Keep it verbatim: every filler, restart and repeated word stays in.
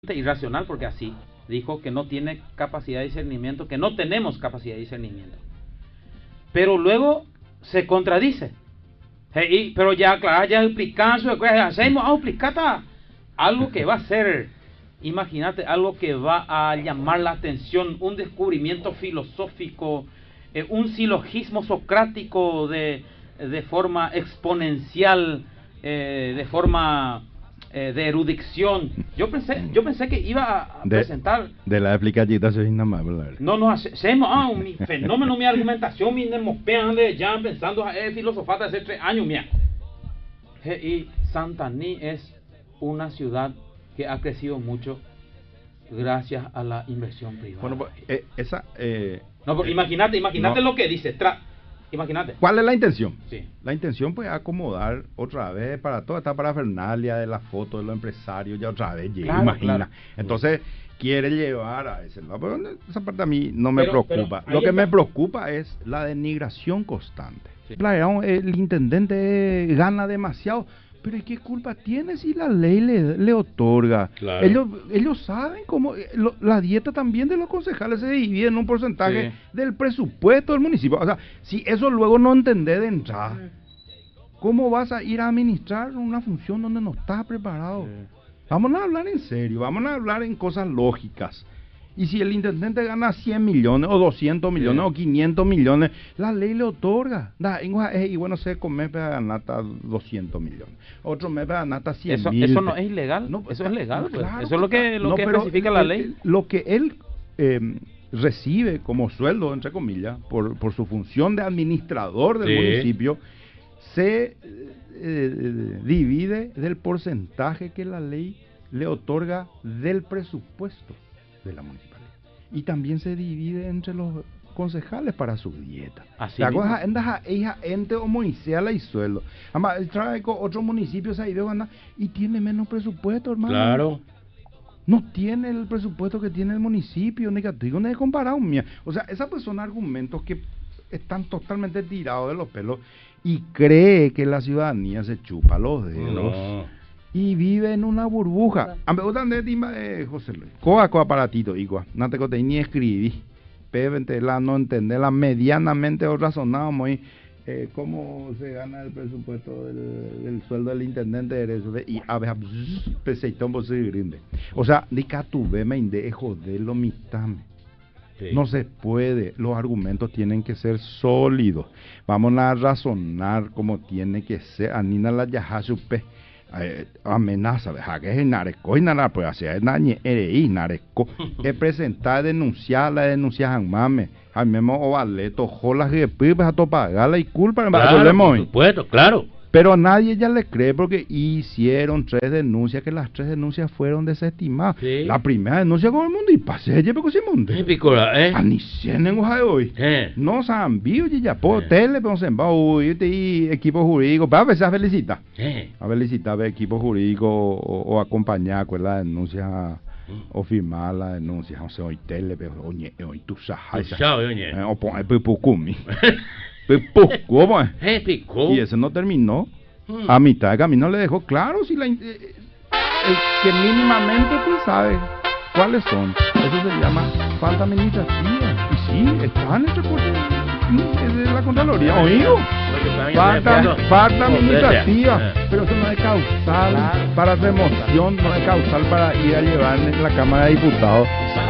irracional, porque así dijo que no tiene capacidad de discernimiento, que no tenemos capacidad de discernimiento. Pero luego se contradice. Hey, pero ya, claro, ya explicamos, hacemos, vamos a explicar algo que va a ser, imagínate, algo que va a llamar la atención, un descubrimiento filosófico, eh, un silogismo socrático de, de forma exponencial, eh, de forma eh, de erudición. Yo pensé, yo pensé que iba a de, presentar... De la explicación sin nada más, ¿verdad? No, no, hacemos, ah, mi fenómeno, mi argumentación, mi nemospean de ya pensando, eh, filosofata hace tres años, mía. Y Santaní es una ciudad que ha crecido mucho gracias a la inversión privada. Bueno, pues, eh, esa... Eh, no, pero imagínate, imagínate no. lo que dice, tra imagínate. ¿Cuál es la intención? Sí. La intención pues acomodar otra vez para toda esta parafernalia de la foto de los empresarios, ya otra vez llega, Claro, imagina. claro. Quiere quiere llevar a ese lado, pero esa parte a mí no me Pero- preocupa. pero Lo ahí que está. me preocupa es la denigración constante. Sí. Claro, el intendente gana demasiado, pero ¿y qué culpa tiene si la ley le, le otorga? Claro. Ellos ellos saben cómo eh, lo- la dieta también de los concejales se divide en un porcentaje Sí. del presupuesto del municipio. O sea, si eso luego no entendés de entrada, ¿cómo vas a ir a administrar una función donde no estás preparado? Vamos a hablar en serio, vamos a hablar en cosas lógicas. Y si el intendente gana cien millones, o doscientos millones, Sí. o quinientos millones, la ley le otorga. Da, en Oaxaca, y bueno, se come para ganar hasta doscientos millones. Otro mes para ganar hasta cien Eso, mil. eso no es ilegal, No, eso es legal, no, pues. claro Eso es lo que, lo no, que pero especifica el- la el- ley. Lo que él eh, recibe como sueldo, entre comillas, por, por su función de administrador del Sí. municipio, se eh, eh, divide del porcentaje que la ley le otorga del presupuesto de la municipalidad. Y también se divide entre los concejales para su dieta. Así La mismo. cosa es que ella ente o Moisés y sueldo. Además, él trae con otros municipios ahí de Uganda y tiene menos presupuesto, hermano. Claro. No tiene el presupuesto que tiene el municipio, negativo, no es comparado. Mía. O sea, esas pues son argumentos que están totalmente tirados de los pelos y cree que la ciudadanía se chupa los dedos No. y vive en una burbuja. A me gustan de timba de José Luis. Coa coa aparatito, igual. No te conté ni escribí. Pébente la no entenderla medianamente o razonado muy. Eh, ¿Cómo se gana el presupuesto del, del sueldo del intendente de eso? Y a ver, peseitón por ser grande. O sea, de catuve me inde joder lo mitame. Sí. No se puede, los argumentos tienen que ser sólidos. Vamos a razonar como tiene que ser. Anina la yajachupe. Eh, amenaza, deja que es nareco y nada, pues así es nañe, ereí, nareco. Es presentar, denunciar, la denuncia a mame. A mí me ovaleto, jolas que pibes a topagarla y culpa, Claro, volvemos por hoy. supuesto, claro. Pero a nadie ya le cree porque hicieron tres denuncias, que las tres denuncias fueron desestimadas. Sí. La primera denuncia con el mundo y pasé, ya porque se Eh, monte. picora, eh. A ni sienen hoy. Eh. No saben, vivo y ya, por Eh. tele, pero se va, uy, y equipo jurídico, para ver si a felicitar. Eh. A felicitar a equipo jurídico o, o acompañar con la denuncia o firmar la denuncia. O sea, hoy tele, pero oye, hoy tú sabes. Chao, oye. O poner pupucumi. Pupucu, pues. Eh, picó. Y ese no terminó. Mm. A mitad de camino le dejó claro si la in- eh, eh, el que mínimamente pues sabe cuáles son. Eso se llama falta administrativa. Y sí, está en el reporte de, de la Contraloría. Oído. Falta, falta administrativa, pero eso no es causal Claro. para remoción, no es causal para ir a llevar en la Cámara de Diputados